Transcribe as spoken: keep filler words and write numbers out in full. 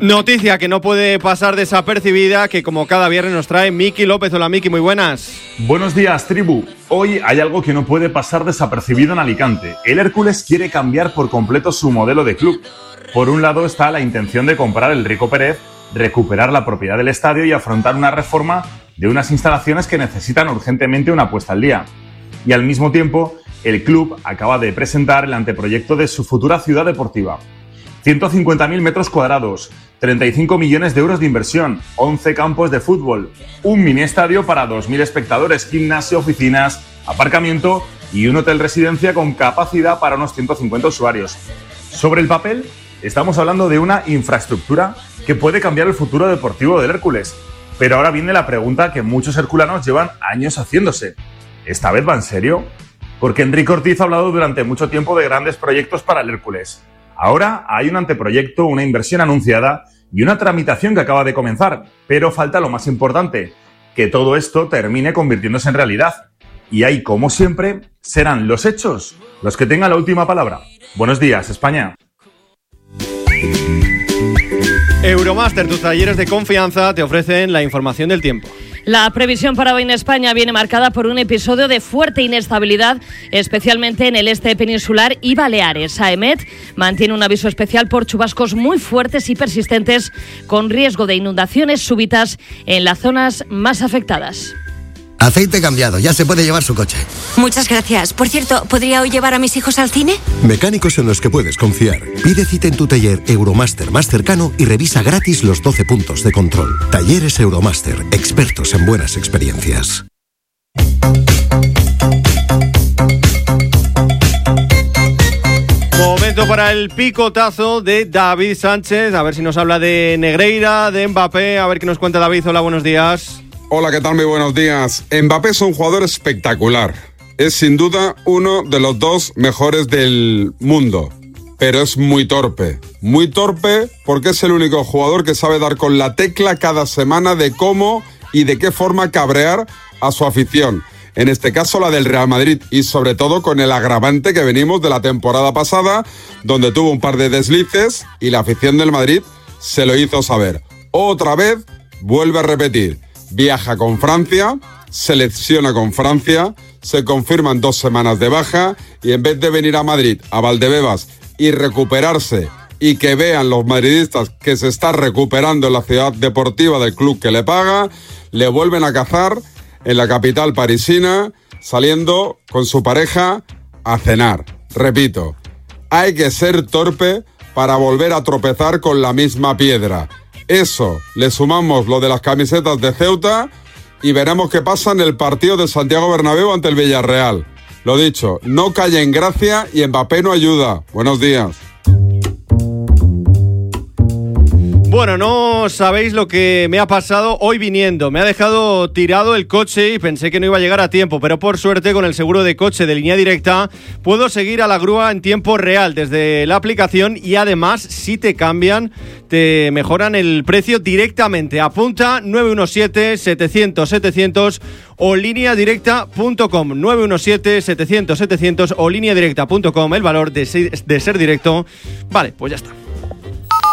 Noticia que no puede pasar desapercibida, que como cada viernes nos trae Miki López. Hola Miki, muy buenas. Buenos días, tribu. Hoy hay algo que no puede pasar desapercibido en Alicante. El Hércules quiere cambiar por completo su modelo de club. Por un lado está la intención de comprar el Rico Pérez, recuperar la propiedad del estadio y afrontar una reforma de unas instalaciones que necesitan urgentemente una puesta al día. Y al mismo tiempo, el club acaba de presentar el anteproyecto de su futura ciudad deportiva. ciento cincuenta mil metros cuadrados, treinta y cinco millones de euros de inversión, once campos de fútbol, un mini estadio para dos mil espectadores, gimnasio, oficinas, aparcamiento y un hotel residencia con capacidad para unos ciento cincuenta usuarios. Sobre el papel, estamos hablando de una infraestructura que puede cambiar el futuro deportivo del Hércules. Pero ahora viene la pregunta que muchos herculanos llevan años haciéndose. ¿Esta vez va en serio? Porque Enrique Ortiz ha hablado durante mucho tiempo de grandes proyectos para el Hércules. Ahora hay un anteproyecto, una inversión anunciada y una tramitación que acaba de comenzar, pero falta lo más importante, que todo esto termine convirtiéndose en realidad. Y ahí, como siempre, serán los hechos los que tengan la última palabra. Buenos días, España. Euromaster, tus talleres de confianza te ofrecen la información del tiempo. La previsión para hoy en España viene marcada por un episodio de fuerte inestabilidad, especialmente en el este peninsular y Baleares. AEMET mantiene un aviso especial por chubascos muy fuertes y persistentes, con riesgo de inundaciones súbitas en las zonas más afectadas. Aceite cambiado, ya se puede llevar su coche. Muchas gracias. Por cierto, ¿podría hoy llevar a mis hijos al cine? Mecánicos en los que puedes confiar. Pide cita en tu taller Euromaster más cercano y revisa gratis los doce puntos de control. Talleres Euromaster, expertos en buenas experiencias. Momento para el picotazo de David Sánchez. A ver si nos habla de Negreira, de Mbappé. A ver qué nos cuenta David. Hola, buenos días. Hola, ¿qué tal? Muy buenos días. Mbappé es un jugador espectacular. Es sin duda uno de los dos mejores del mundo. Pero es muy torpe. Muy torpe porque es el único jugador que sabe dar con la tecla cada semana de cómo y de qué forma cabrear a su afición. En este caso la del Real Madrid, y sobre todo con el agravante que venimos de la temporada pasada, donde tuvo un par de deslices y la afición del Madrid se lo hizo saber. Otra vez vuelve a repetir. Viaja con Francia, se lesiona con Francia, se confirman dos semanas de baja y en vez de venir a Madrid, a Valdebebas y recuperarse y que vean los madridistas que se está recuperando en la ciudad deportiva del club que le paga, le vuelven a cazar en la capital parisina, saliendo con su pareja a cenar. Repito, hay que ser torpe para volver a tropezar con la misma piedra. Eso, le sumamos lo de las camisetas de Ceuta y veremos qué pasa en el partido de Santiago Bernabéu ante el Villarreal. Lo dicho, no cae en gracia y Mbappé no ayuda. Buenos días. Bueno, no sabéis lo que me ha pasado hoy viniendo. Me ha dejado tirado el coche y pensé que no iba a llegar a tiempo, pero por suerte con el seguro de coche de Línea Directa puedo seguir a la grúa en tiempo real desde la aplicación y además si te cambian te mejoran el precio directamente. Apunta nueve uno siete, setecientos, setecientos o línea directa punto com. nueve uno siete, setecientos, setecientos o línea directa punto com. El valor de ser, de ser directo. Vale, pues ya está.